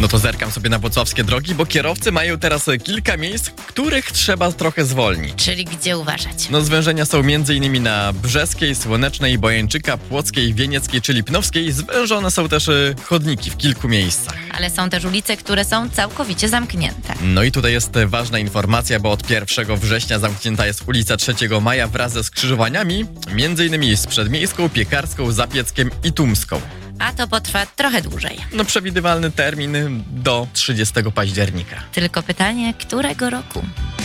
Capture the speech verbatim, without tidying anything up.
No to zerkam sobie na wrocławskie drogi, bo kierowcy mają teraz kilka miejsc, których trzeba trochę zwolnić. Czyli gdzie uważać? No zwężenia są m.in. na Brzeskiej, Słonecznej, Bojańczyka, Płockiej, Wienieckiej czy Lipnowskiej. Zwężone są też y, chodniki w kilku miejscach. Ale są też ulice, które są całkowicie zamknięte. No i tutaj jest ważna informacja, bo od pierwszego września zamknięta jest ulica trzeciego maja wraz ze skrzyżowaniami, m.in. z Przedmiejską, Piekarską, Zapieckiem i Tumską. A to potrwa trochę dłużej. No przewidywalny termin do trzydziestego października. Tylko pytanie, którego roku?